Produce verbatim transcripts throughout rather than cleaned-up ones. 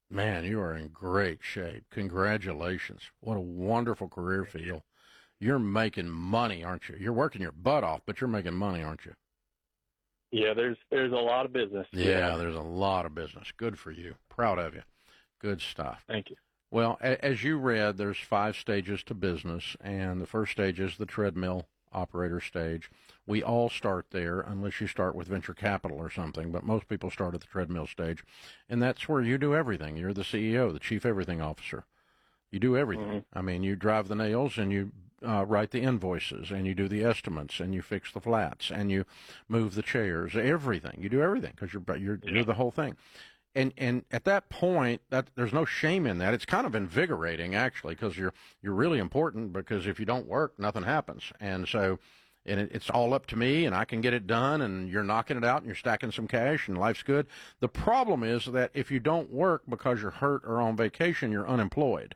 Man, you are in great shape. Congratulations. What a wonderful career field. You're making money, aren't you? You're working your butt off, but you're making money, aren't you? Yeah, there's there's a lot of business. Yeah, there's a lot of business. Good for you. Proud of you. Good stuff. Thank you. Well, a- as you read, there's five stages to business, and the first stage is the treadmill operator stage. We all start there, unless you start with venture capital or something, but most people start at the treadmill stage, and that's where you do everything. You're the C E O, the chief everything officer. You do everything. Mm-hmm. I mean, you drive the nails, and you uh, write the invoices, and you do the estimates, and you fix the flats, and you move the chairs, everything. You do everything because you're, you're, Yeah. you're the whole thing. And and at that point, that there's no shame in that. It's kind of invigorating, actually, because you're you're really important. Because if you don't work, nothing happens. And so, and it, it's all up to me, and I can get it done. And you're knocking it out, and you're stacking some cash, and life's good. The problem is that if you don't work because you're hurt or on vacation, you're unemployed.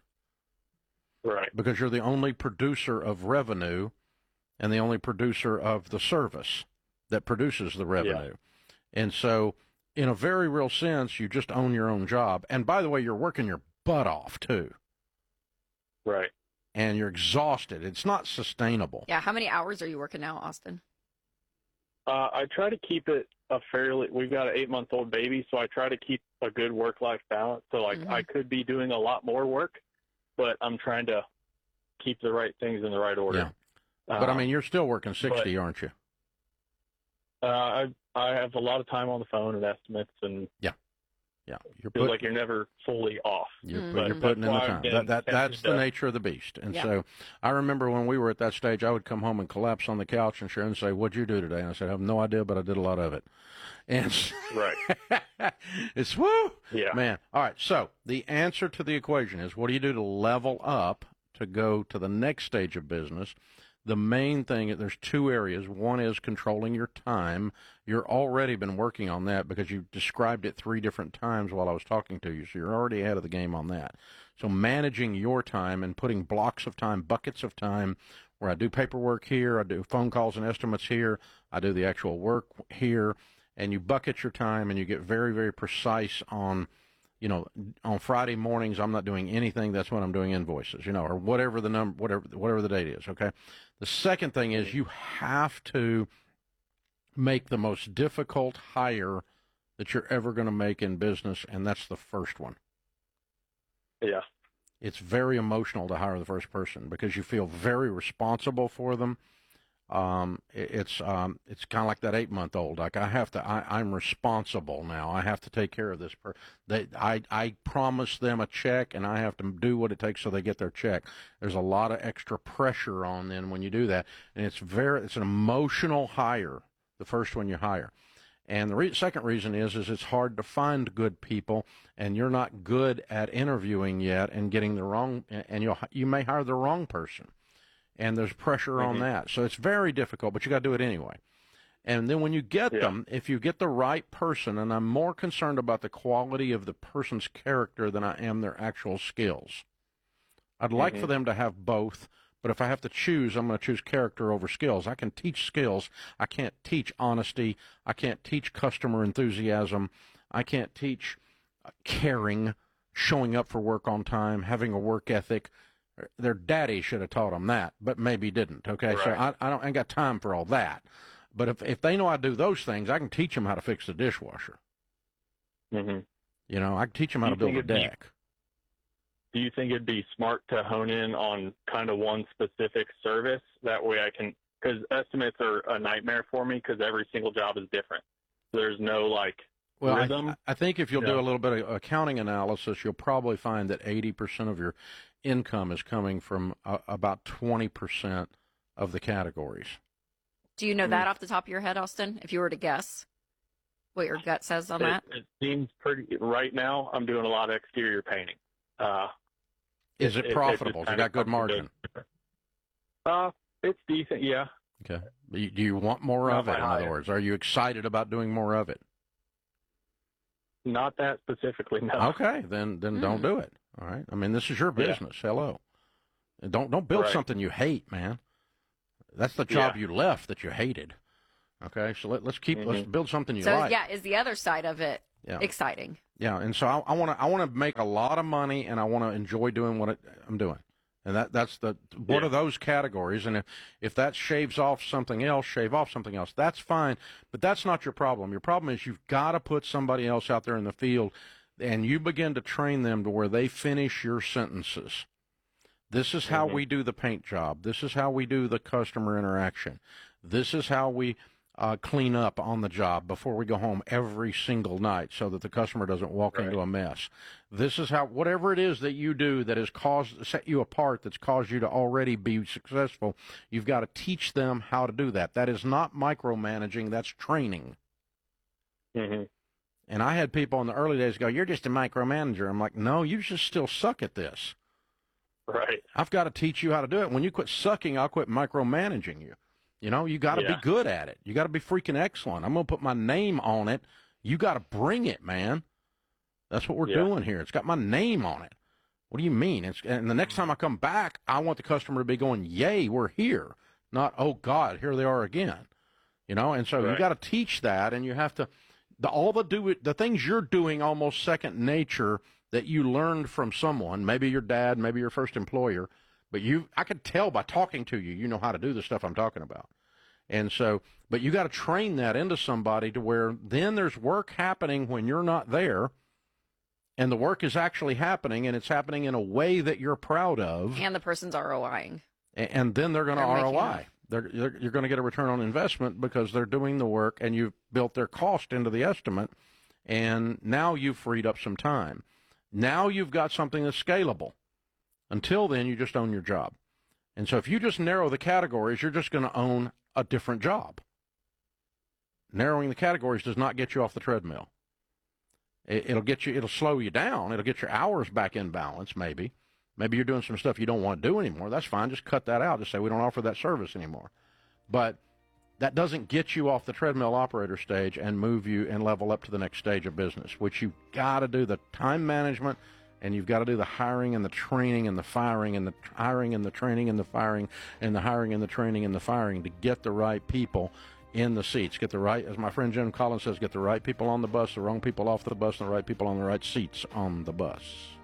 Right. Because you're the only producer of revenue, and the only producer of the service that produces the revenue. Yeah. And so, in a very real sense, you just own your own job. And by the way, you're working your butt off, too. Right. And you're exhausted. It's not sustainable. Yeah. How many hours are you working now, Austin? Uh, I try to keep it a fairly, we've got an eight month old baby, so I try to keep a good work life balance. So, like, Mm-hmm. I could be doing a lot more work, but I'm trying to keep the right things in the right order. Yeah. But, um, I mean, you're still working sixty, but, aren't you? Uh, I I have a lot of time on the phone and estimates, and yeah, yeah, you're feels like you're never fully off. You're, mm-hmm. you're putting in the time. That, that that's the nature of the beast. And yeah. so, I remember when we were at that stage, I would come home and collapse on the couch, and Sharon would say, "What'd you do today?" And I said, "I have no idea, but I did a lot of it." And right, it's woo, yeah, man. All right, so the answer to the equation is, what do you do to level up to go to the next stage of business? The main thing, there's two areas. One is controlling your time. You're already been working on that because you described it three different times while I was talking to you, so you're already ahead of the game on that. So managing your time and putting blocks of time, buckets of time, where I do paperwork here, I do phone calls and estimates here, I do the actual work here, and you bucket your time and you get very, very precise on, you know, on Friday mornings, I'm not doing anything. That's when I'm doing invoices, you know, or whatever the number, whatever, whatever the date is. Okay. The second thing is you have to make the most difficult hire that you're ever going to make in business, and that's the first one. Yeah. It's very emotional to hire the first person because you feel very responsible for them. Um, it, it's um, it's kind of like that eight-month-old. Like I have to, I, I'm responsible now. I have to take care of this person. They, I, I promise them a check, and I have to do what it takes so they get their check. There's a lot of extra pressure on them when you do that, and it's very, it's an emotional hire, the first one you hire. And the re- second reason is, is it's hard to find good people, and you're not good at interviewing yet and getting the wrong, and you you may hire the wrong person. And there's pressure mm-hmm. on that. So it's very difficult, but you got to do it anyway. And then when you get yeah. them, if you get the right person, and I'm more concerned about the quality of the person's character than I am their actual skills. I'd mm-hmm. like for them to have both, but if I have to choose, I'm going to choose character over skills. I can teach skills. I can't teach honesty. I can't teach customer enthusiasm. I can't teach caring, showing up for work on time, having a work ethic. Their daddy should have taught them that, but maybe didn't. Okay, right. so I, I don't I ain't got time for all that. But if if they know I do those things, I can teach them how to fix the dishwasher. Mm-hmm. You know, I can teach them how to build a deck. Be, do you think it'd be smart to hone in on kind of one specific service? That way I can, because estimates are a nightmare for me because every single job is different. There's no like well, rhythm. I, I think if you'll yeah. do a little bit of accounting analysis, you'll probably find that eighty percent of your income is coming from uh, about twenty percent of the categories. Do you know that off the top of your head, Austin, if you were to guess what your gut says on it, that? It seems pretty, right now I'm doing a lot of exterior painting. Uh, is it, it profitable? It you got good margin? Uh, it's decent, yeah. Okay. Do you, do you want more Not of it, in high. other words? Are you excited about doing more of it? Not that specifically, no. Okay, then then mm. don't do it. All right. I mean, this is your business. Yeah. Hello. Don't don't build right. something you hate, man. That's the job yeah. you left that you hated. Okay, so let, let's keep mm-hmm. let's build something you so, like. So yeah, is the other side of it yeah. exciting? Yeah, and so I want to I want to make a lot of money, and I want to enjoy doing what it, I'm doing, and that that's the what Yeah. are those categories? And if if that shaves off something else, shave off something else. That's fine, but that's not your problem. Your problem is you've got to put somebody else out there in the field, and you begin to train them to where they finish your sentences. This is how Mhm. we do the paint job. This is how we do the customer interaction. This is how we uh, clean up on the job before we go home every single night so that the customer doesn't walk Right. into a mess. This is how, whatever it is that you do that has caused, set you apart, that's caused you to already be successful, you've got to teach them how to do that. That is not micromanaging, that's training. Mhm. And I had people in the early days go, "You're just a micromanager." I'm like, no, you just still suck at this. Right. I've got to teach you how to do it. When you quit sucking, I'll quit micromanaging you. You know, you got to Yeah. be good at it. You got to be freaking excellent. I'm going to put my name on it. You got to bring it, man. That's what we're Yeah. doing here. It's got my name on it. What do you mean? It's, and the next time I come back, I want the customer to be going, "Yay, we're here," not, "Oh God, here they are again." You know, and so you Right. got to teach that, and you have to the all the do the things you're doing almost second nature that you learned from someone, maybe your dad, maybe your first employer, but you I could tell by talking to you, you know how to do the stuff I'm talking about. And so, but you got to train that into somebody to where then there's work happening when you're not there, and the work is actually happening, and it's happening in a way that you're proud of, And the person's ROIing. and, and then they're going to They're making R O I. enough. They're, they're, you're going to get a return on investment because they're doing the work, and you've built their cost into the estimate, and now you've freed up some time. Now you've got something that's scalable. Until then, you just own your job. And so if you just narrow the categories, you're just going to own a different job. Narrowing the categories does not get you off the treadmill. It, it'll get you, it'll slow you down. It'll get your hours back in balance, maybe. Maybe you're doing some stuff you don't want to do anymore. That's fine. Just cut that out. Just say we don't offer that service anymore. But that doesn't get you off the treadmill operator stage and move you and level up to the next stage of business, which you've got to do the time management, and you've got to do the hiring and the training and the firing and the hiring and the training and the firing and the hiring and the training and the firing to get the right people in the seats. Get the right, as my friend Jim Collins says, get the right people on the bus, the wrong people off the bus, and the right people on the right seats on the bus.